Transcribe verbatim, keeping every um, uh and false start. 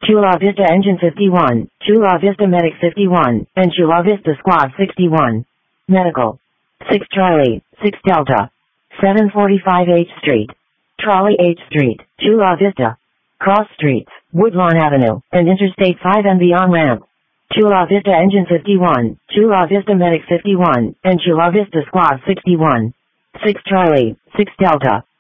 Chula Vista Engine fifty-one, Chula Vista Medic fifty-one, and Chula Vista Squad sixty-one. Medical. six Charlie, six Delta. seven forty-five H Street. Trolley H Street, Chula Vista. Cross Streets, Woodlawn Avenue, and Interstate five and beyond ramp. Chula Vista Engine fifty-one, Chula Vista Medic fifty-one, and Chula Vista Squad sixty-one. six Charlie, six Delta.